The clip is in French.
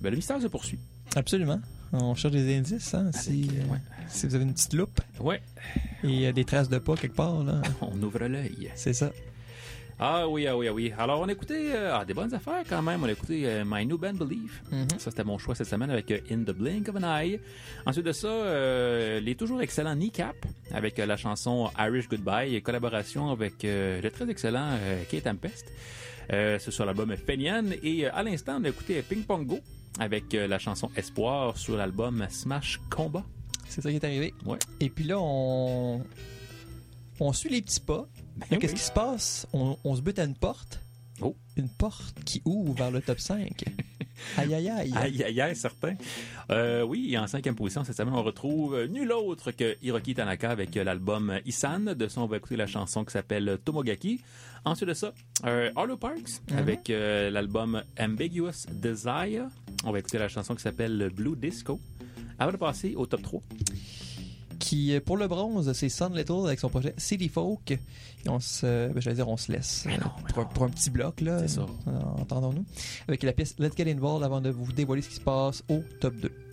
le mystère se poursuit. Absolument. On cherche des indices, hein, si vous avez une petite loupe. Ouais. Et il y a des traces de pas quelque part, là. On ouvre l'œil. C'est ça. Ah oui. Alors, on a écouté des bonnes affaires quand même. On a écouté My New Band Believe. Ça, c'était mon choix cette semaine avec In the Blink of an Eye. Ensuite de ça, les toujours excellents Kneecap avec la chanson Irish Goodbye, collaboration avec le très excellent Kate Tempest. C'est sur l'album Fenian. Et à l'instant, on a écouté Ping Pong Go avec la chanson Espoir sur l'album Smash Combat. C'est ça qui est arrivé. Ouais. Et puis là, on suit les petits pas. Ben Qu'est-ce qui se passe? On se bute à une porte. Oh. Une porte qui ouvre vers le top 5. Aïe, aïe, aïe. Aïe, certain. Oui, en 5e position, cette semaine, on retrouve nul autre que Hiroki Tanaka avec l'album Isan. De ça, on va écouter la chanson qui s'appelle Tomogaki. Ensuite de ça, Arlo Parks avec l'album Ambiguous Desire. On va écouter la chanson qui s'appelle Blue Disco. Avant de passer au top 3. Qui, pour le bronze, c'est Sun Little avec son projet City Folk. Et on se laisse pour un petit bloc, là. C'est ça. Entendons-nous. Avec la pièce Let's Get Involved avant de vous dévoiler ce qui se passe au top 2.